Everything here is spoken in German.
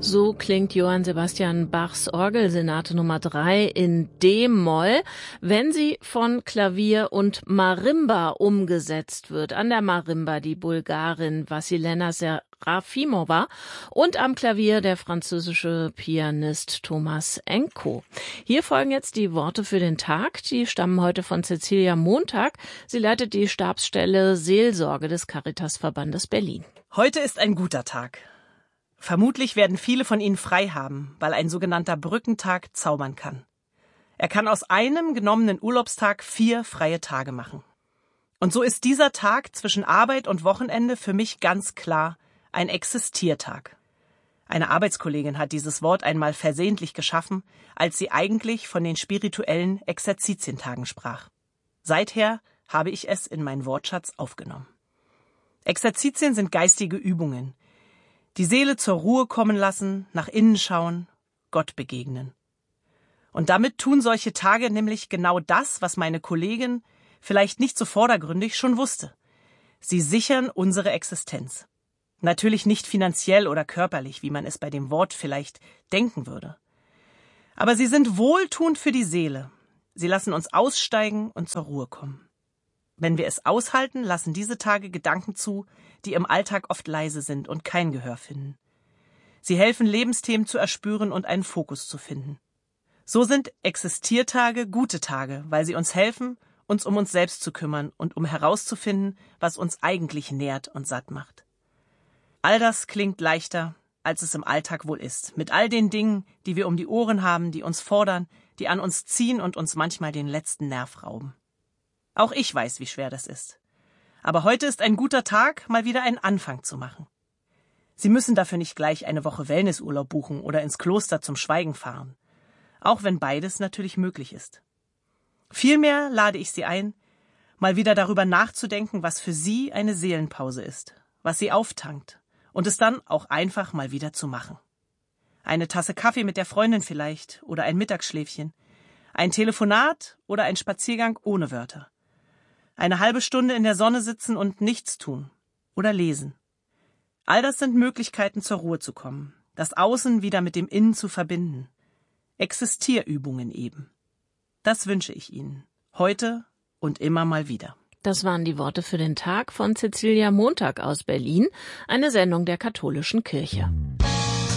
So klingt Johann Sebastian Bachs Orgelsonate Nummer 3 in D-Moll, wenn sie von Klavier und Marimba umgesetzt wird. An der Marimba die Bulgarin Vassilena Serafimova und am Klavier der französische Pianist Thomas Enko. Hier folgen jetzt die Worte für den Tag. Die stammen heute von Cäcilia Montag. Sie leitet die Stabsstelle Seelsorge des Caritasverbandes Berlin. Heute ist ein guter Tag. Vermutlich werden viele von Ihnen frei haben, weil ein sogenannter Brückentag zaubern kann. Er kann aus einem genommenen Urlaubstag 4 freie Tage machen. Und so ist dieser Tag zwischen Arbeit und Wochenende für mich ganz klar ein Existiertag. Eine Arbeitskollegin hat dieses Wort einmal versehentlich geschaffen, als sie eigentlich von den spirituellen Exerzitientagen sprach. Seither habe ich es in meinen Wortschatz aufgenommen. Exerzitien sind geistige Übungen. Die Seele zur Ruhe kommen lassen, nach innen schauen, Gott begegnen. Und damit tun solche Tage nämlich genau das, was meine Kollegin vielleicht nicht so vordergründig schon wusste. Sie sichern unsere Existenz. Natürlich nicht finanziell oder körperlich, wie man es bei dem Wort vielleicht denken würde. Aber sie sind wohltuend für die Seele. Sie lassen uns aussteigen und zur Ruhe kommen. Wenn wir es aushalten, lassen diese Tage Gedanken zu, die im Alltag oft leise sind und kein Gehör finden. Sie helfen, Lebensthemen zu erspüren und einen Fokus zu finden. So sind Existiertage gute Tage, weil sie uns helfen, uns um uns selbst zu kümmern und um herauszufinden, was uns eigentlich nährt und satt macht. All das klingt leichter, als es im Alltag wohl ist, mit all den Dingen, die wir um die Ohren haben, die uns fordern, die an uns ziehen und uns manchmal den letzten Nerv rauben. Auch ich weiß, wie schwer das ist. Aber heute ist ein guter Tag, mal wieder einen Anfang zu machen. Sie müssen dafür nicht gleich eine Woche Wellnessurlaub buchen oder ins Kloster zum Schweigen fahren. Auch wenn beides natürlich möglich ist. Vielmehr lade ich Sie ein, mal wieder darüber nachzudenken, was für Sie eine Seelenpause ist, was Sie auftankt und es dann auch einfach mal wieder zu machen. Eine Tasse Kaffee mit der Freundin vielleicht oder ein Mittagsschläfchen, ein Telefonat oder ein Spaziergang ohne Wörter. Eine halbe Stunde in der Sonne sitzen und nichts tun oder lesen. All das sind Möglichkeiten, zur Ruhe zu kommen, das Außen wieder mit dem Innen zu verbinden. Existierübungen eben. Das wünsche ich Ihnen, heute und immer mal wieder. Das waren die Worte für den Tag von Cäcilia Montag aus Berlin, eine Sendung der Katholischen Kirche.